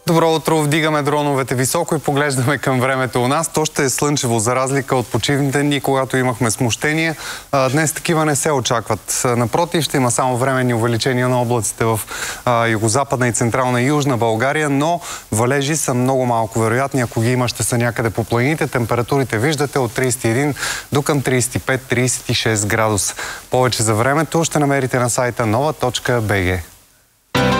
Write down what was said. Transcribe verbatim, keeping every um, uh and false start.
Добро утро! Вдигаме дроновете високо и поглеждаме към времето у нас. То ще е слънчево, за разлика от почивните дни, когато имахме смущения. Днес такива не се очакват. Напротив, ще има само временни увеличения на облаците в югозападна и централна и южна България, но валежи са много малко вероятни. Ако ги има, ще са някъде по планините. Температурите виждате от тридесет и един до към тридесет и пет - тридесет и шест градуса. Повече за времето ще намерите на сайта нова точка бг.